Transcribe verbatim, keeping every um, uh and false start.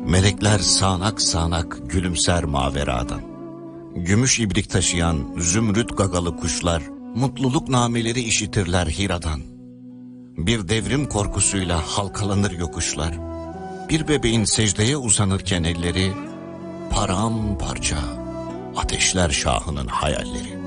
Melekler sağanak sağanak gülümser maveradan. Gümüş ibrik taşıyan zümrüt gagalı kuşlar mutluluk nameleri işitirler Hira'dan. Bir devrim korkusuyla halkalanır yokuşlar. Bir bebeğin secdeye uzanırken elleri paramparça ateşler şahının hayalleri.